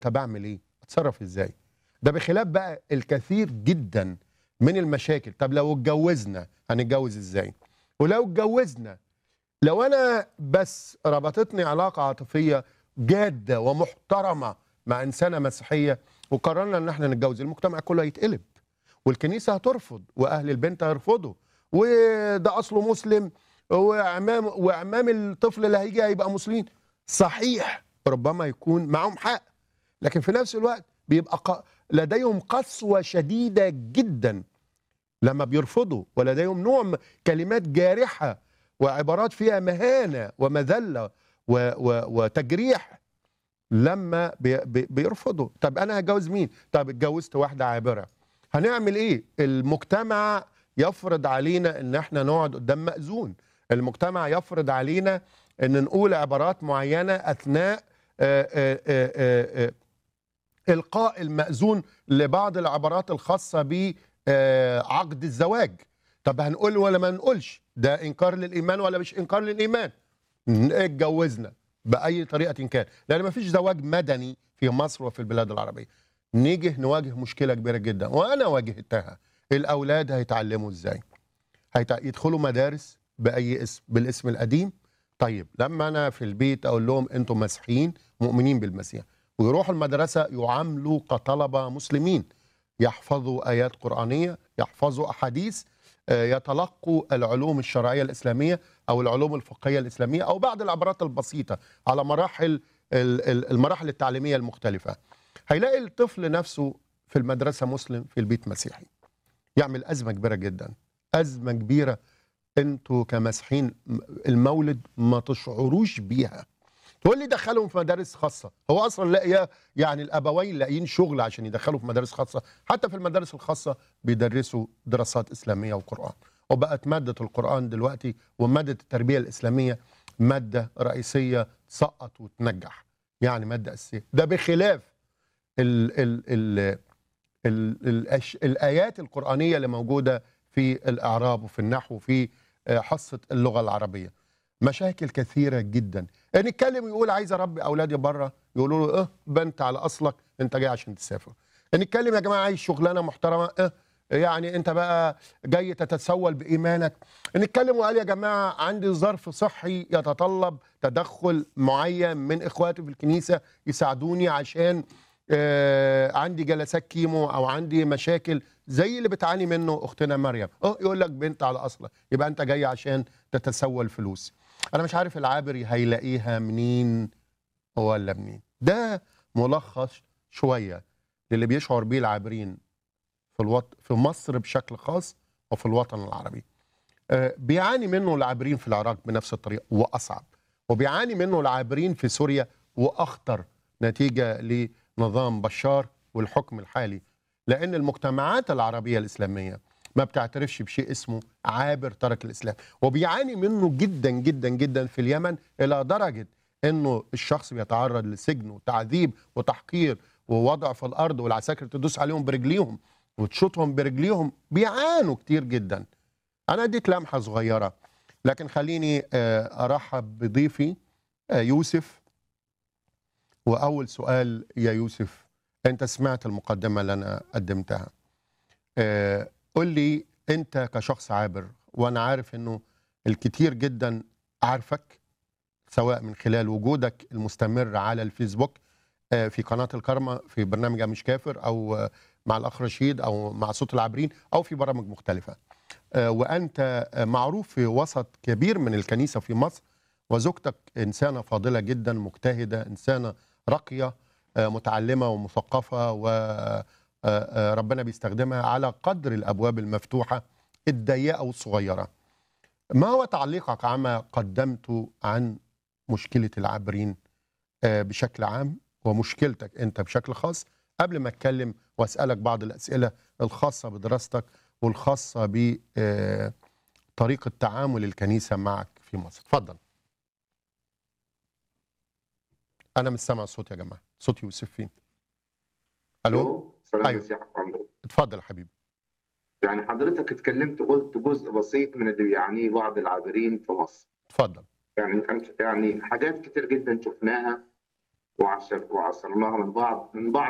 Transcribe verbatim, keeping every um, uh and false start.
طب اعمل ايه؟ اتصرف ازاي؟ ده بخلاف بقى الكثير جدا من المشاكل. طب لو اتجوزنا هنتجوز ازاي؟ ولو اتجوزنا، لو انا بس ربطتني علاقه عاطفيه جاده ومحترمه مع انسانه مسيحيه وقررنا ان احنا نتجوز، المجتمع كله هيتقلب، والكنيسه هترفض، واهل البنت هيرفضوا، وده اصله مسلم، واعمام واعمام الطفل اللي هيجي هيبقى مسلمين. صحيح ربما يكون معهم حق، لكن في نفس الوقت بيبقى ق- لديهم قسوه شديده جدا لما بيرفضوا، ولديهم نوع من كلمات جارحة وعبارات فيها مهانة ومذلة و و وتجريح لما بي بي بيرفضوا. طب أنا هتجوز مين؟ طب اتجوزت واحدة عابرة، هنعمل إيه؟ المجتمع يفرض علينا إن إحنا نقعد قدام مأذون، المجتمع يفرض علينا إن نقول عبارات معينة أثناء آآ آآ آآ آآ إلقاء المأذون لبعض العبارات الخاصة بعقد الزواج. طب هنقول ولا ما نقولش؟ ده إنكار للإيمان ولا مش إنكار للإيمان؟ ن- اتجوزنا بأي طريقة كان، لأن ما فيش زواج مدني في مصر وفي البلاد العربية. نيجي نواجه مشكلة كبيرة جدا وأنا واجهتها. الأولاد هيتعلموا إزاي؟ هيتع... يدخلوا مدارس بأي اسم؟ بالاسم القديم. طيب لما أنا في البيت أقول لهم أنتم مسيحيين مؤمنين بالمسيح، ويروحوا المدرسة يعاملوا كطلبة مسلمين، يحفظوا آيات قرآنية، يحفظوا أحاديث، آه، يتلقوا العلوم الشرعية الإسلامية أو العلوم الفقهية الإسلامية أو بعض العبارات البسيطة على مراحل ال- ال- المراحل التعليمية المختلفة. هيلاقي الطفل نفسه في المدرسة مسلم، في البيت مسيحي. يعمل أزمة كبيرة جدا، أزمة كبيرة. انتوا كمسيحيين المولد ما تشعروش بيها. تقول لي دخلهم في مدارس خاصه، هو اصلا لا، يعني الابوين لاقيين شغل عشان يدخلوا في مدارس خاصه. حتى في المدارس الخاصه بيدرسوا دراسات اسلاميه وقران، وبقت ماده القران دلوقتي وماده التربيه الاسلاميه ماده رئيسيه تسقط وتنجح، يعني ماده اساسيه. ده بخلاف ال ال ال ال ال الايات القرانيه اللي موجوده في الاعراب وفي النحو وفي آه، حصه اللغه العربيه. مشاكل كثيره جدا. نتكلم يقول عايز اربي اولادي بره، يقولوا له اه بنت على اصلك، انت جاي عشان تسافر. نتكلم يا جماعه عايز شغلانه محترمه، اه يعني انت بقى جاي تتسول بايمانك. نتكلم وقال يا جماعه عندي ظرف صحي يتطلب تدخل معين من اخواتي في الكنيسه يساعدوني عشان آه عندي جلسات كيمو او عندي مشاكل زي اللي بتعاني منه اختنا مريم. اه يقول لك بنت على اصلك، يبقى انت جاي عشان تتسول فلوس. انا مش عارف العابر هيلاقيها منين ولا منين. ده ملخص شويه للي بيشعر بيه العابرين في الوط... في مصر بشكل خاص وفي الوطن العربي. آه بيعاني منه العابرين في العراق بنفس الطريقه واصعب، وبيعاني منه العابرين في سوريا واخطر نتيجه لنظام بشار والحكم الحالي، لان المجتمعات العربيه الاسلاميه ما بتعترفش بشيء اسمه عابر ترك الاسلام، وبيعاني منه جدا جدا جدا في اليمن، الى درجه انه الشخص بيتعرض لسجن وتعذيب وتحقير ووضع في الارض، والعساكر تدوس عليهم برجليهم وتشوطهم برجليهم. بيعانوا كتير جدا. انا اديت لمحه صغيره، لكن خليني آه، ارحب بضيفي آه، يوسف. واول سؤال يا يوسف، انت سمعت المقدمه اللي انا قدمتها، آه، قل لي انت كشخص عابر، وانا عارف انه الكتير جدا عارفك سواء من خلال وجودك المستمر على الفيسبوك، آه، في قناه الكرمة، في برنامج مش كافر، او آه، مع الاخ رشيد، او مع صوت العابرين، او في برامج مختلفه. آه، وأنت آه، معروف في وسط كبير من الكنيسة في مصر، وزوجتك إنسانة فاضلة جدا، مجتهدة، إنسانة راقية، آه، متعلمة ومثقفة، وربنا بيستخدمها على قدر الأبواب المفتوحة الضيقة والصغيرة. ما هو تعليقك عما قدمته عن مشكلة العابرين آه، بشكل عام، ومشكلتك أنت بشكل خاص، قبل ما أتكلم وأسألك بعض الأسئلة الخاصة بدراستك والخاصة ب آه، طريقة تعامل الكنيسة معك في مصر؟ اتفضل. أنا مش سامع الصوت يا جماعة، صوت يوسف فين؟ ألو؟ الو، سلام أيوه، مسيح عمرو. اتفضل يا حبيبي. يعني حضرتك اتكلمت قلت جزء بسيط من اللي بيعانيه بعض العابرين في مصر. اتفضل. يعني كان يعني حاجات كتير جدا شفناها وعشر وعصرناها من بعض من بعض